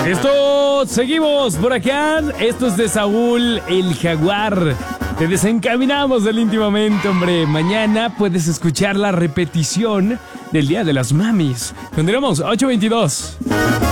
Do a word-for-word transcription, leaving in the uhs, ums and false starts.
Esto, seguimos por acá. Esto es de Saúl el Jaguar. Te desencaminamos del íntimamente, hombre. Mañana puedes escuchar la repetición del Día de las Mamis. Continuamos, ocho veintidós.